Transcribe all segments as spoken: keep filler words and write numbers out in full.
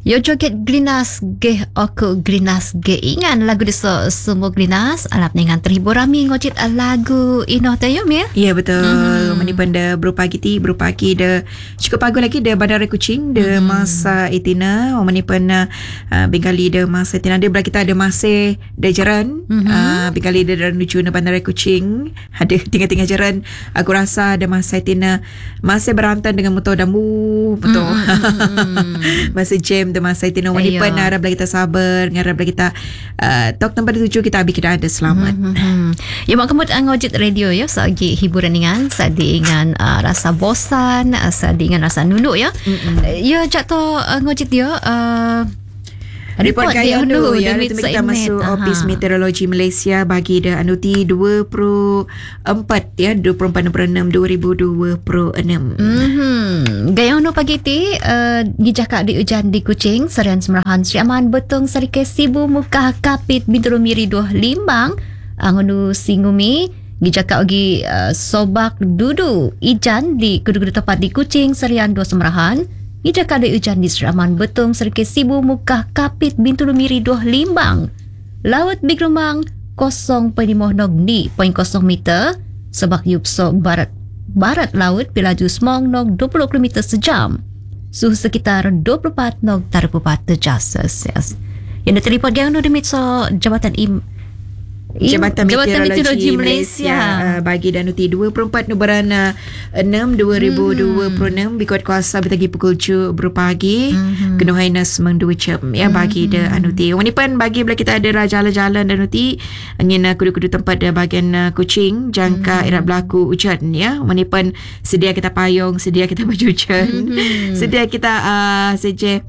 Yo joget Glinas ge aku Glinas ge ingan lagu desa semua Glinas alap dengan terhibur rami ngocit lagu ino tayo mi. Ya betul. Mm-hmm. Mani panda berupa giti berupa ki de cukup pagu lagi de Bandar Kuching de mm-hmm. masa itina o mani panda uh, bengali de masa itina de belah kita ada masih de jaran mm-hmm. uh, bengali de menuju de Bandar Kuching ada tinggal-tinggal jaran aku rasa de masa itina masih berantan dengan motor dambu betul. Mm-hmm. Masih jam de masa itina mani panda harap belah kita sabar harap belah kita uh, tok tempat tuju kita habis kita ada selamat. Mm-hmm. Ya mak kemut ngojit radio ya sagi hiburan dengan sadi ingan uh, rasa bosan uh, sadi ingan rasa nunduk ya. Mm-hmm. Ya jatuh uh, ngojit dia uh, report gaya dulu ya itu kita masuk Office Meteorologi Malaysia bagi dah anuti dua puluh empat ya dua puluh empat enam dua ribu dua puluh enam. Mhm. Gaya no pagi ti uh, dijakak di hujan di Kuching Serian Semerahan Sri Aman Betong Sarike Sibu Muka Kapit Bintulu Miri Dua Limbang angonu Singumi dijakak lagi uh, Sobak Dudu Ijan di kudu-kudu tempat di Kuching Serian Dua Semerahan Ija kada hujan di Seraman Betong Serike Sibu Mukah Kapit Bintulu Miri Dua Limbang Laut Bigrumang kosong penimoh nog ni poin kosong meter Sebak Yupsok Barat Barat Laut Pilaju Semong nog dua puluh kilometer sejam Suhu sekitar dua puluh empat nog dua puluh empat derajat Celsius. Yang diteripot gaya no demit so Jabatan Im Jabatan, Jabatan Meteorologi, Meteorologi Malaysia, Malaysia. Uh, bagi danuti dua puluh empat Nubaran enam dua ribu dua puluh enam hmm. Bikuat kuasa betagi pukul tujuh berpagi hmm. Kenuh hainas mengdua jam ya bagi hmm. da anuti. Wanipan bagi bila kita ada jalan-jalan danuti angin kudu-kudu tempat da bahagian uh, Kuching jangka hmm. irat berlaku hujan ya. Wanipan sedia kita payung, sedia kita baju hujan. Hmm. Sedia kita uh, seje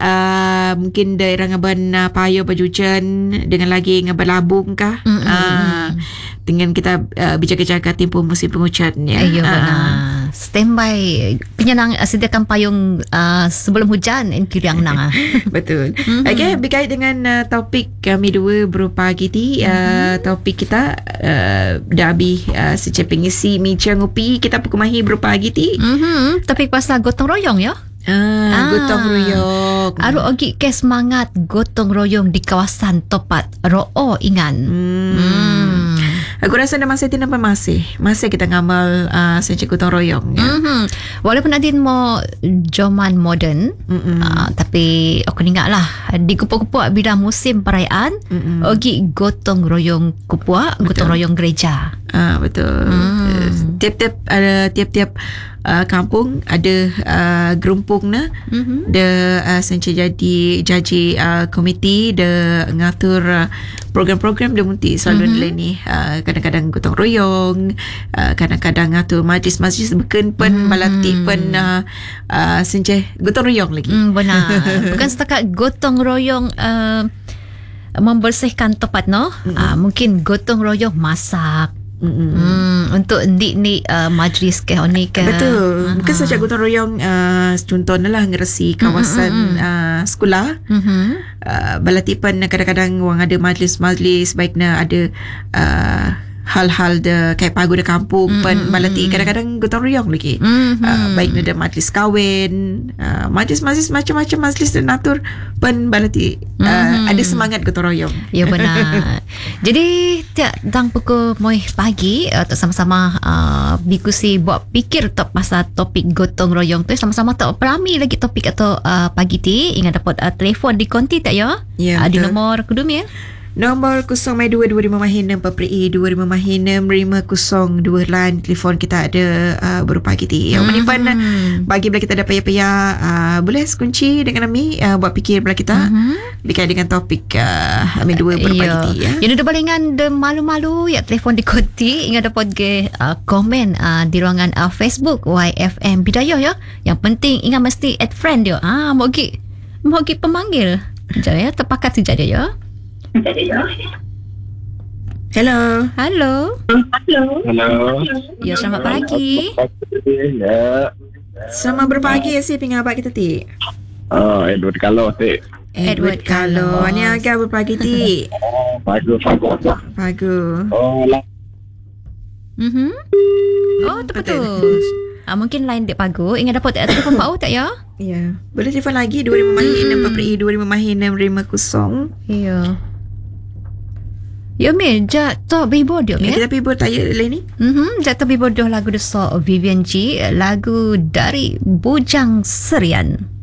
Uh, mungkin daerah ngaban uh, payo baju hujan dengan lagi ngaban labung kah mm-hmm. uh, dengan kita uh, bijaga-jaga tempoh musim penghujan ya. Ayo, uh, standby penyenang uh, sediakan payung uh, sebelum hujan en kiriang nang. Betul. Mm-hmm. Okey berkait dengan uh, topik kami dua berupa giti uh, mm-hmm. topik kita uh, dah habis uh, sejak pengisi meja ngopi kita pukumahi berupa giti. Mhm. Topik pasal gotong royong ya. Ah, ah, gotong royong. Aru ogi ke semangat gotong royong di kawasan Topat Ro'o ingan. Hmm. hmm. Aku rasa dah masih tidak masih. Masih kita ngamal uh, sejak gotong royong ya. Mm-hmm. Walaupun ada mau zaman moden, uh, tapi aku ingat lah di kupuk-kupuk bila musim perayaan, mm-hmm. ogi gotong royong kupuk, gotong royong gereja. Ah, betul. Mm. Tiap-tiap ada tiap-tiap Uh, kampung ada uh, gerumpung na mm-hmm. de uh, senca jadi jaji uh, komiti de ngatur uh, program-program de munti selalu mm-hmm. ni uh, kadang-kadang gotong royong uh, kadang-kadang ngatur majlis-majlis beken pen mm-hmm. balati pen uh, uh, senca gotong royong lagi. Mm, benar. Bukan setakat gotong royong uh, membersihkan tempat no. Mm-hmm. Uh, mungkin gotong royong masak. Hmm, untuk ni ni uh, majlis ke ni ke. Betul. Bukan saja gotong royong uh, contohnya lah ngeresi kawasan uh, sekolah. Mm-hmm. Uh, balatipan kadang-kadang orang ada majlis-majlis baiknya ada uh, hal-hal de kayak pagu de kampung mm-hmm. pen balati kadang-kadang gotong royong lagi. Mm-hmm. Uh, baiknya ada majlis kahwin, uh, majlis-majlis macam-macam majlis de natur pen balati uh, mm-hmm. ada semangat gotong royong. Ya benar. Jadi tiap tang pukul moi pagi uh, sama-sama uh, diskusi buat fikir top pasal topik gotong royong tu sama-sama tak perami lagi topik atau uh, pagi ti ingat dapat uh, telefon di konti tak ya? Ya uh, di nombor kedua ya. Nombor kosong dua dua lima mahinem Papri dua lima mahinem lima kosong dua line telefon kita ada uh, berupa kita. Yang menipan mm-hmm. bagi bila kita ada payah-payah uh, boleh kunci dengan kami uh, buat fikir bila kita mm-hmm. berkait dengan topik uh, kami dua berupa yeah. kita ya. Yang ada balingan de malu-malu ya telefon di konti ingat dapat ke uh, komen uh, di ruangan uh, Facebook Y F M Bidayah ya. Yang penting ingat mesti add friend dia. Ah mau gi mau gi pemanggil. Jangan ya terpakat saja dia ya. Hello. Hello. Hello. Hello. Ya, selamat pagi. Ya. Selamat berpagi ya si pingabak kita ti. Oh, Edward Kalo ti. Edward Kalo. Ni agak berpagi ti. Pagu, pagu. Pagu. Oh, lah. Mhm. Oh, betul. Ha, mungkin lain dek pagu. Ingat dapat tak telefon Pak tak ya? Ya. Boleh telefon lagi dua lima mahir enam empat puluh dua lima mahir enam lima kosong. Ya. Ya Min, jat tak bibodoh Ya, ya. kita pergi bertanya lain ni. Mhm, jat tak bibodoh lagu desa Vivian G, lagu dari Bujang Serian.